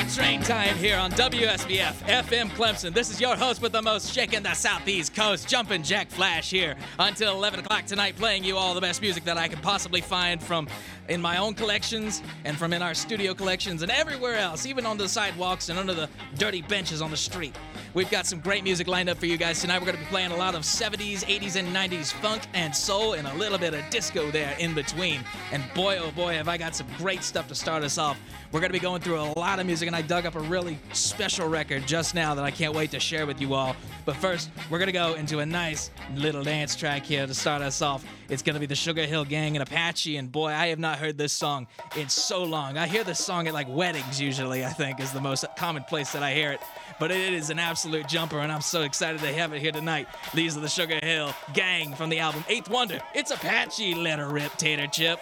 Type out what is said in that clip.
Train time here on WSBF FM Clemson. This is your host with the most shaking the Southeast Coast, Jumpin' Jack Flash here until 11 o'clock tonight, playing you all the best music that I can possibly find from in my own collections and from in our studio collections and everywhere else, even on the sidewalks and under the dirty benches on the street. We've got some great music lined up for you guys tonight. We're going to be playing a lot of 70s, 80s, and 90s funk and soul and a little bit of disco there in between. And boy, oh boy, have I got some great stuff to start us off. We're going to be going through a lot of music, and I dug up a really special record just now that I can't wait to share with you all. But first, we're going to go into a nice little dance track here to start us off. It's going to be the Sugar Hill Gang and Apache, and boy, I have not heard this song in so long. I hear this song at like weddings usually, I think, is the most common place that I hear it. But it is an absolute jumper, and I'm so excited to have it here tonight. These are the Sugar Hill Gang from the album Eighth Wonder. It's Apache, let her rip, Tater Chip.